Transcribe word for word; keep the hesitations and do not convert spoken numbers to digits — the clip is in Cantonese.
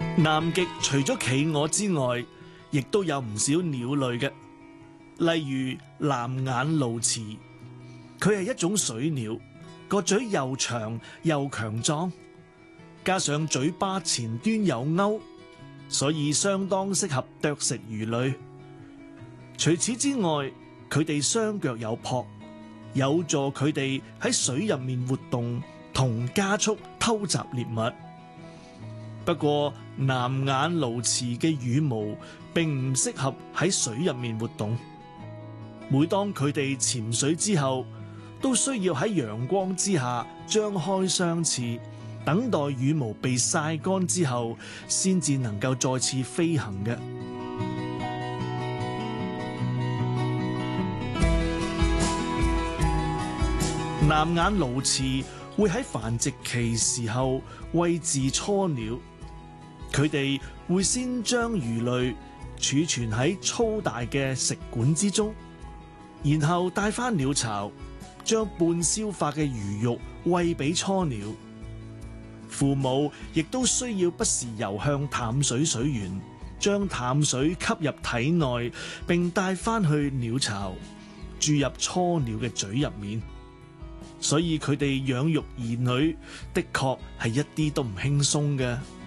南極除咗企鵝之外，亦都有唔少鳥類嘅，例如藍眼鸕鷀，佢係一種水鳥，個嘴又長又強壯，加上嘴巴前端有鈎，所以相當適合啄食魚類。除此之外，佢哋雙腳有蹼，有助佢哋喺水入面活動同加速偷襲獵物。不過藍眼鸕鷀嘅羽毛並唔適合喺水入面活動，每當佢哋潛水之後，都需要喺陽光之下張開雙翅，等待羽毛被曬乾之後，先至能夠再次飛行嘅。藍眼鸕鷀會喺繁殖期時候餵飼雛鳥，佢哋會先將魚類儲存喺粗大嘅食管之中，然後帶返鳥巢，將半消化嘅魚肉餵俾雛鳥。父母亦都需要不時游向淡水水源，將淡水吸入體內，並帶返去鳥巢，注入雛鳥嘅嘴入面。所以佢哋養育兒女的確係一啲都唔輕鬆嘅。